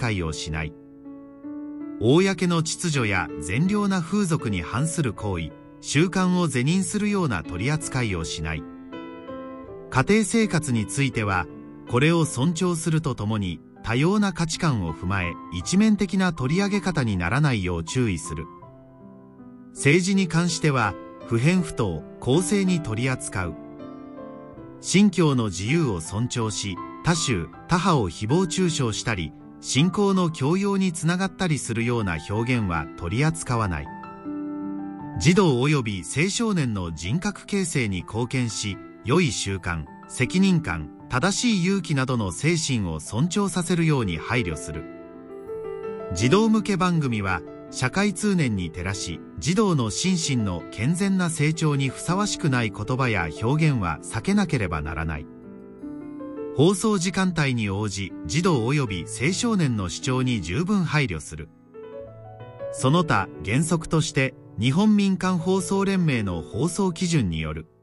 扱いをしない。公の秩序や善良な風俗に反する行為、習慣を是認するような取り扱いをしない。家庭生活については、これを尊重するとともに、多様な価値観を踏まえ、一面的な取り上げ方にならないよう注意する。政治に関しては、不偏不党、公正に取り扱う。信教の自由を尊重し、他宗、他派を誹謗中傷したり、信仰の強要につながったりするような表現は取り扱わない。児童及び青少年の人格形成に貢献し、良い習慣、責任感、正しい勇気などの精神を尊重させるように配慮する。児童向け番組は、社会通念に照らし、児童の心身の健全な成長にふさわしくない言葉や表現は避けなければならない。放送時間帯に応じ、児童及び青少年の主張に十分配慮する。その他、原則として、日本民間放送連盟の放送基準による